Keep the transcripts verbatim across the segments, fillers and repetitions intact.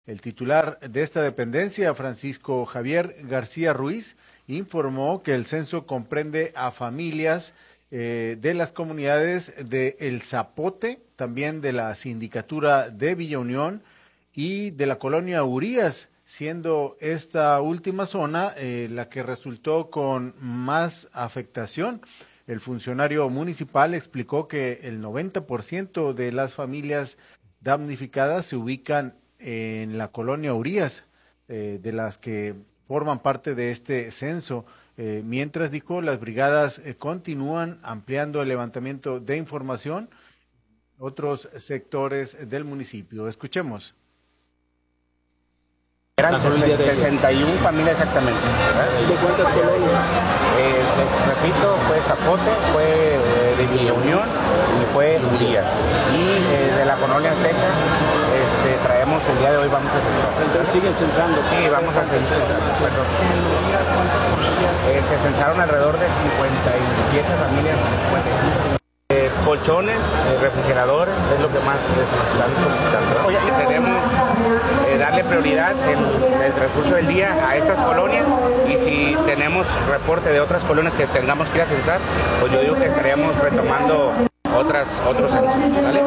El titular de esta dependencia, Francisco Javier García Ruiz, informó que el censo comprende a familias eh, de las comunidades de El Zapote, también de la sindicatura de Villa Unión y de la colonia Urías, siendo esta última zona eh, la que resultó con más afectación. El funcionario municipal explicó que el noventa por ciento de las familias damnificadas se ubican en la colonia Urías, eh, de las que forman parte de este censo. Eh, mientras, dijo, las brigadas eh, continúan ampliando el levantamiento de información a otros sectores del municipio. Escuchemos. Eran sesenta y una familias exactamente. ¿Verdad? ¿De cuántas colonias? Eh, repito, fue Zapote, fue eh, de Villa Unión y fue Urías. Y eh, de la colonia Azteca este, traemos el día de hoy, vamos a censar. Entonces siguen censando. Sí, vamos a censar. Eh, se censaron alrededor de cincuenta y siete familias. Eh, colchones, eh, refrigeradores, es lo que más están solicitando. Oye, tenemos eh, darle prioridad en el transcurso del día a estas colonias, y si tenemos reporte de otras colonias que tengamos que ir a censar, pues yo digo que estaríamos retomando otras, otros censos, ¿vale?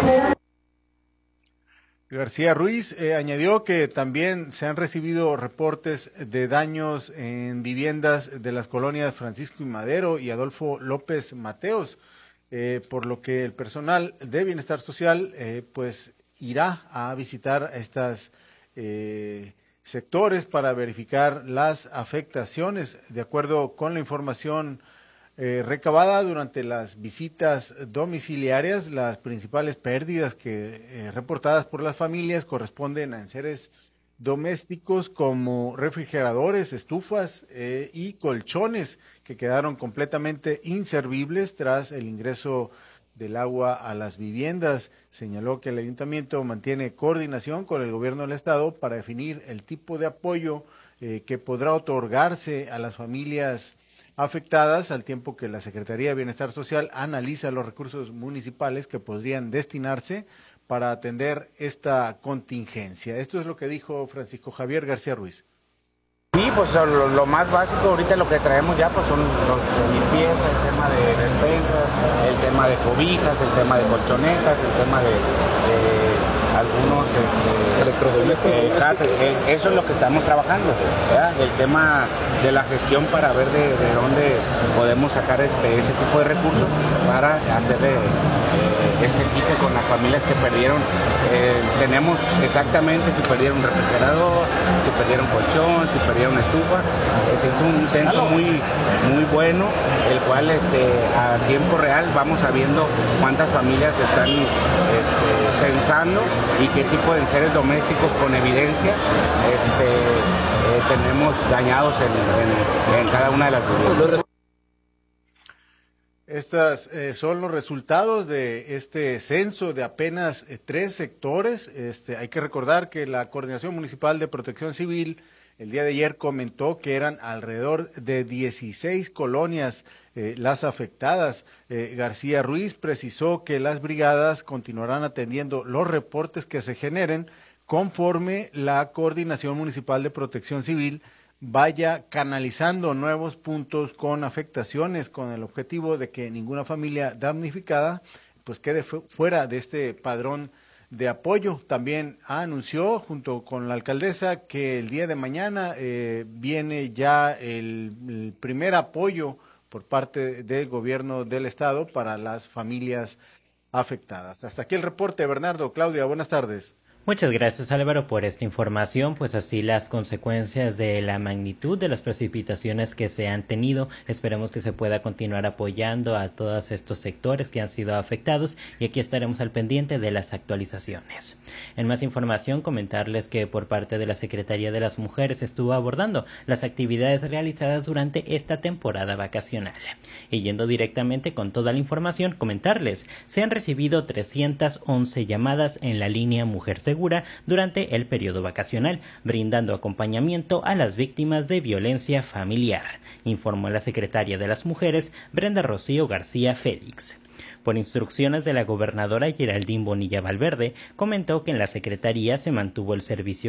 García Ruiz eh, añadió que también se han recibido reportes de daños en viviendas de las colonias Francisco y Madero y Adolfo López Mateos, eh, por lo que el personal de Bienestar Social eh, pues irá a visitar estos eh, sectores para verificar las afectaciones. De acuerdo con la información Eh, recabada durante las visitas domiciliarias, las principales pérdidas que eh, reportadas por las familias corresponden a enseres domésticos como refrigeradores, estufas eh, y colchones que quedaron completamente inservibles tras el ingreso del agua a las viviendas. Señaló que el ayuntamiento mantiene coordinación con el gobierno del estado para definir el tipo de apoyo eh, que podrá otorgarse a las familias afectadas, al tiempo que la Secretaría de Bienestar Social analiza los recursos municipales que podrían destinarse para atender esta contingencia. Esto es lo que dijo Francisco Javier García Ruiz. Sí, pues lo, lo más básico ahorita lo que traemos ya pues son los de limpieza, el tema de despensas, el tema de cobijas, el tema de colchonetas, el tema de, de algunos este, electrodomésticos. Eh, eso es lo que estamos trabajando, ¿verdad? El tema de la gestión para ver de, de dónde podemos sacar este, ese tipo de recursos para hacer eh, ese quite con las familias que perdieron. Eh, tenemos exactamente si perdieron un refrigerador, si perdieron colchón, si perdieron estufa. Ese es un censo muy, muy bueno, el cual este, a tiempo real vamos sabiendo cuántas familias están este, censando y qué tipo de enseres domésticos con evidencia este, eh, tenemos dañados en, en, en cada una de las viviendas. Estos eh, son los resultados de este censo de apenas eh, tres sectores. Este, hay que recordar que la Coordinación Municipal de Protección Civil el día de ayer comentó que eran alrededor de dieciséis colonias eh, las afectadas. Eh, García Ruiz precisó que las brigadas continuarán atendiendo los reportes que se generen conforme la Coordinación Municipal de Protección Civil vaya canalizando nuevos puntos con afectaciones, con el objetivo de que ninguna familia damnificada pues quede fuera de este padrón de apoyo. También anunció junto con la alcaldesa que el día de mañana eh, viene ya el, el primer apoyo por parte del gobierno del estado para las familias afectadas. Hasta aquí el reporte, Bernardo. Claudia, buenas tardes. Muchas gracias, Álvaro, por esta información. Pues así las consecuencias de la magnitud de las precipitaciones que se han tenido. Esperemos que se pueda continuar apoyando a todos estos sectores que han sido afectados, y aquí estaremos al pendiente de las actualizaciones. En más información, comentarles que por parte de la Secretaría de las Mujeres estuvo abordando las actividades realizadas durante esta temporada vacacional. Y yendo directamente con toda la información, comentarles, se han recibido trescientas once llamadas en la línea Mujer Segura durante el periodo vacacional, brindando acompañamiento a las víctimas de violencia familiar, informó la secretaria de las Mujeres, Brenda Rocío García Félix. Por instrucciones de la gobernadora Geraldine Bonilla Valverde, comentó que en la Secretaría se mantuvo el servicio